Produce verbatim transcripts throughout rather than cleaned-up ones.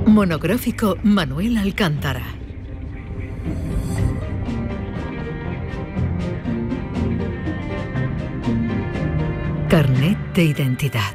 Monográfico Manuel Alcántara. Carnet de identidad.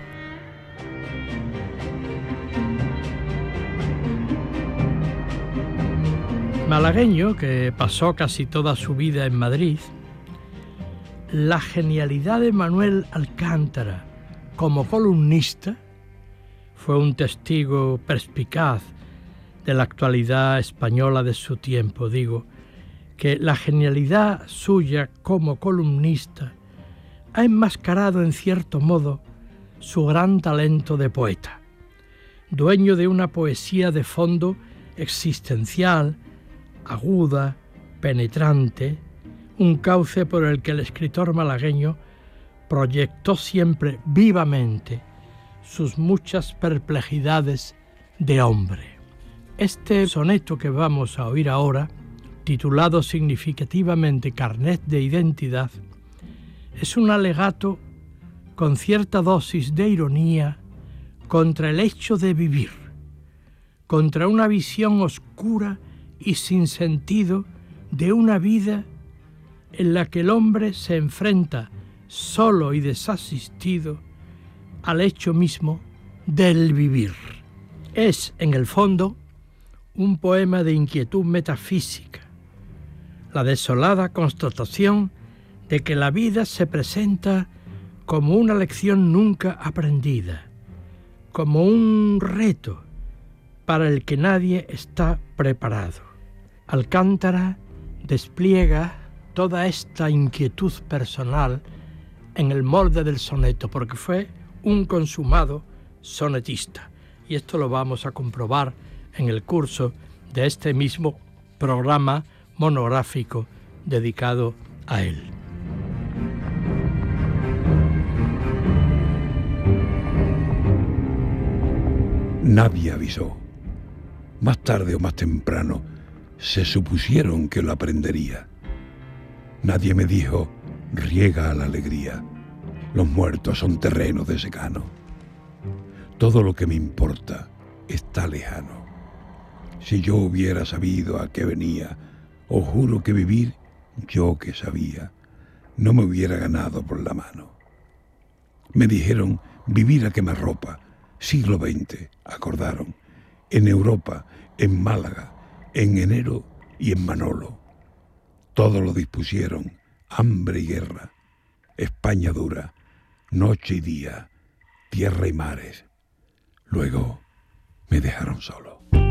Malagueño, que pasó casi toda su vida en Madrid, la genialidad de Manuel Alcántara como columnista fue un testigo perspicaz de la actualidad española de su tiempo. Digo que la genialidad suya como columnista ha enmascarado en cierto modo su gran talento de poeta, dueño de una poesía de fondo existencial, aguda, penetrante, un cauce por el que el escritor malagueño proyectó siempre vivamente sus muchas perplejidades de hombre. Este soneto que vamos a oír ahora, titulado significativamente Carnet de Identidad, es un alegato con cierta dosis de ironía contra el hecho de vivir, contra una visión oscura y sin sentido de una vida en la que el hombre se enfrenta solo y desasistido al hecho mismo del vivir. Es, en el fondo, un poema de inquietud metafísica, la desolada constatación de que la vida se presenta como una lección nunca aprendida, como un reto para el que nadie está preparado. Alcántara despliega toda esta inquietud personal en el molde del soneto, porque fue un consumado sonetista. Y esto lo vamos a comprobar en el curso de este mismo programa monográfico dedicado a él. Nadie avisó. Más tarde o más temprano se supusieron que lo aprendería. Nadie me dijo, riega la alegría, los muertos son terreno de secano. Todo lo que me importa está lejano. Si yo hubiera sabido a qué venía, os juro que vivir, yo que sabía, no me hubiera ganado por la mano. Me dijeron, vivir a quemarropa, siglo veinte, acordaron, en Europa, en Málaga, en enero y en Manolo. Todo lo dispusieron, hambre y guerra, España dura, noche y día, tierra y mares. Luego me dejaron solo.